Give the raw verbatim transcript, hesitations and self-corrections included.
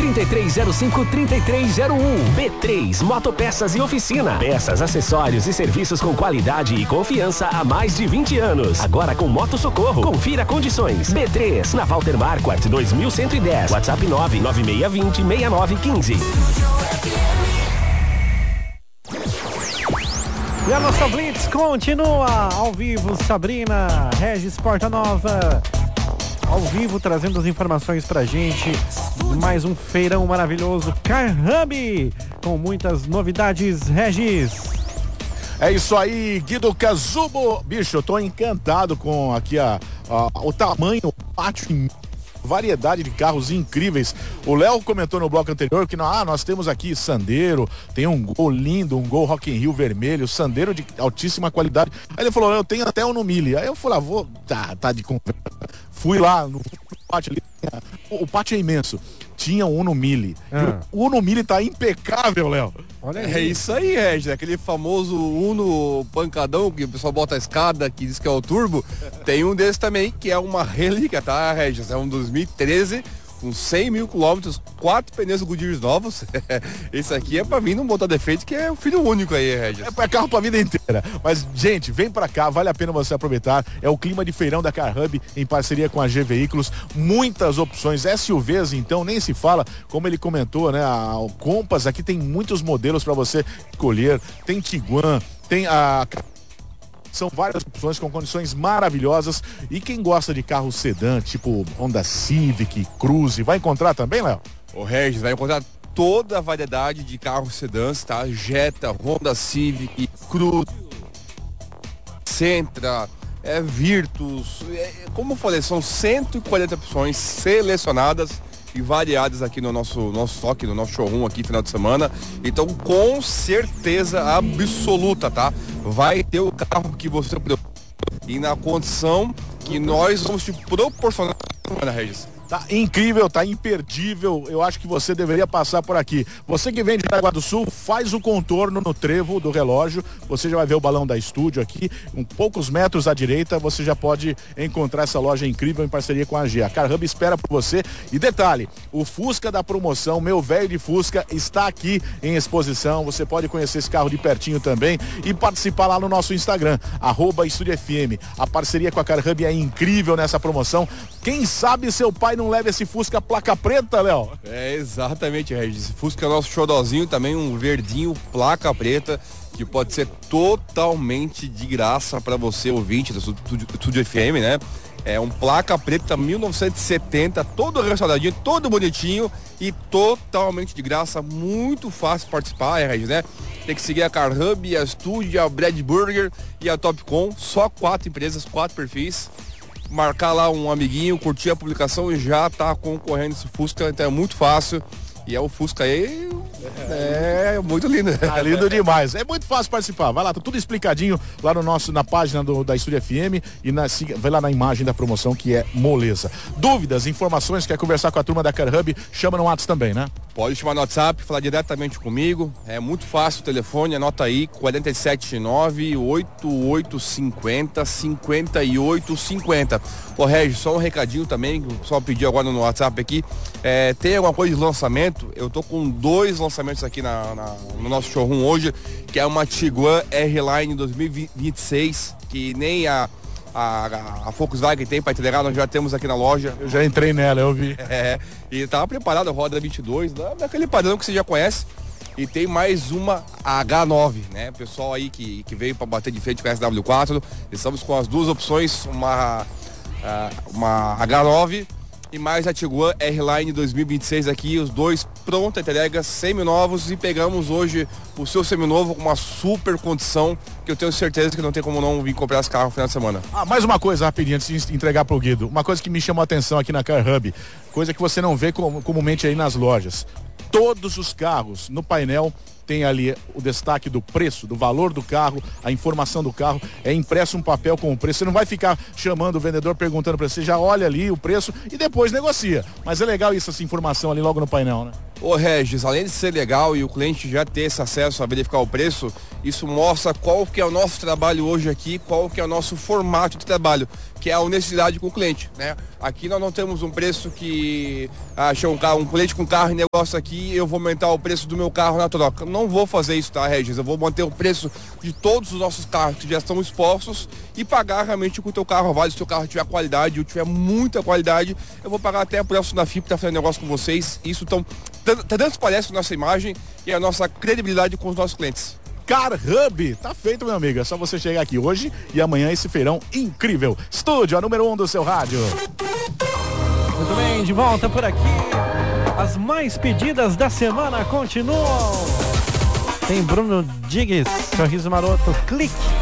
trinta e três zero cinco, trinta e três zero um. B três Motopeças e Oficina. Peças, acessórios e serviços com qualidade e confiança há mais de vinte anos. Agora com Moto Socorro. Confira condições. B três, na Walter Marquardt, dois mil cento e dez. WhatsApp nove nove seis dois zero, seis nove um cinco. E a nossa Blitz continua ao vivo. Sabrina Regis Portanova ao vivo trazendo as informações pra gente. Mais um feirão maravilhoso Car Hub com muitas novidades. Regis, é isso aí, Guido Cazubo. Bicho, eu tô encantado com aqui a, a, o tamanho, o pátio, variedade de carros incríveis. O Léo comentou no bloco anterior que ah, nós temos aqui Sandero, tem um Gol lindo, um Gol Rock in Rio vermelho, Sandero de altíssima qualidade. Aí ele falou, eu tenho até um no Mille. Aí eu falei, ah, vou, tá, tá de conversa. Fui lá no pátio ali, o, o pátio é imenso. Tinha um Uno Mille. Ah. O Uno Mille tá impecável, Léo. Olha aí. É isso aí, Regis. Aquele famoso Uno pancadão que o pessoal bota a escada, que diz que é o turbo. Tem um desse também, que é uma relíquia, tá, Regis? É um dois mil e treze, com cem mil quilômetros, quatro pneus Goodyear novos. Esse aqui é pra mim não botar defeito, que é o filho único aí, Regis. É pra carro pra vida inteira. Mas, gente, vem pra cá, vale a pena você aproveitar. É o clima de feirão da Car Hub, em parceria com a G Veículos. Muitas opções, S U Vs, então, nem se fala. Como ele comentou, né? A, o Compass, aqui tem muitos modelos pra você escolher. Tem Tiguan, tem a... São várias opções com condições maravilhosas. E quem gosta de carro sedã, tipo Honda Civic, Cruze, vai encontrar também, Léo? O Regis vai encontrar toda a variedade de carros sedãs, tá? Jetta, Honda Civic, Cruze, Sentra, é, Virtus. É, como eu falei, são cento e quarenta opções selecionadas e variadas aqui no nosso, nosso estoque, no nosso showroom aqui final de semana. Então, com certeza absoluta, tá? Vai ter o carro que você procura e na condição que nós vamos te proporcionar, Ana Regis. Tá incrível, tá imperdível. Eu acho que você deveria passar por aqui. Você que vem de Jaraguá do Sul, faz o contorno no trevo do relógio. Você já vai ver o balão da estúdio aqui. Um poucos metros à direita, você já pode encontrar essa loja incrível em parceria com a G. A Car Hub espera por você. E detalhe, o Fusca da promoção, meu velho de Fusca, está aqui em exposição. Você pode conhecer esse carro de pertinho também e participar lá no nosso Instagram, arroba Estúdio F M. A parceria com a Car Hub é incrível nessa promoção. Quem sabe seu pai não leva esse Fusca placa preta, Léo? É, exatamente, Regis. Esse Fusca é nosso xodózinho também, um verdinho placa preta, que pode ser totalmente de graça para você, ouvinte do Estúdio F M, né? É um placa preta mil novecentos e setenta, todo restauradinho, todo bonitinho e totalmente de graça, muito fácil participar, é, Regis, né? Tem que seguir a Car Hub, a Studio, a Brad Burger e a Topcom, só quatro empresas, quatro perfis. Marcar lá um amiguinho, curtir a publicação e já tá concorrendo esse Fusca, então é muito fácil. E é o Fusca aí, é, é muito lindo. Tá lindo demais. É muito fácil participar. Vai lá, tá tudo explicadinho lá no nosso, na página do, da Estúdio F M e na, vai lá na imagem da promoção que é moleza. Dúvidas, informações, quer conversar com a turma da Car Hub, chama no WhatsApp também, né? Pode chamar no WhatsApp, falar diretamente comigo. É muito fácil o telefone, anota aí, quatro sete nove, oito oito cinco zero, cinco oito cinco zero. Ô Regis, só um recadinho também, que o pessoal pediu agora no WhatsApp aqui. É, tem alguma coisa de lançamento? Eu tô com dois lançamentos aqui na, na, no nosso showroom hoje, que é uma Tiguan R-Line dois mil e vinte e seis, que nem a, a, a Volkswagen tem para entregar, nós já temos aqui na loja. Eu já entrei nela, eu vi. É, e tava preparado a roda vinte e dois, daquele padrão que você já conhece. E tem mais uma H nove, né? Pessoal aí que, que veio para bater de frente com a S W quatro, estamos com as duas opções, uma, uma H nove e mais a Tiguan R-Line dois mil e vinte e seis aqui, os dois pronta entrega, seminovos, e pegamos hoje o seu seminovo com uma super condição que eu tenho certeza que não tem como não vir comprar esse carro no final de semana. Ah, mais uma coisa rapidinho antes de entregar pro Guido, uma coisa que me chamou a atenção aqui na Car Hub, coisa que você não vê comumente aí nas lojas. Todos os carros no painel tem ali o destaque do preço, do valor do carro, a informação do carro, é impresso um papel com o preço. Você não vai ficar chamando o vendedor, perguntando para você, já olha ali o preço e depois negocia. Mas é legal isso, essa informação ali logo no painel, né? Ô Regis, além de ser legal e o cliente já ter esse acesso a verificar o preço, isso mostra qual que é o nosso trabalho hoje aqui, qual que é o nosso formato de trabalho, que é a honestidade com o cliente, né? Aqui nós não temos um preço que achou um carro, um cliente com carro e negócio aqui, eu vou aumentar o preço do meu carro na troca. Não vou fazer isso, tá, Regis? Eu vou manter o preço de todos os nossos carros que já estão expostos e pagar realmente o que o teu carro vale. Se o teu carro tiver qualidade, ou tiver muita qualidade, eu vou pagar até o preço da F I P para fazer negócio com vocês. Isso tão transparece a nossa imagem e a nossa credibilidade com os nossos clientes. Car Hub, tá feito, meu amigo. É só você chegar aqui hoje e amanhã esse feirão incrível. Estúdio, a número um do seu rádio. Muito bem, de volta por aqui. As mais pedidas da semana continuam. Tem Bruno Digues, Sorriso Maroto, Clique.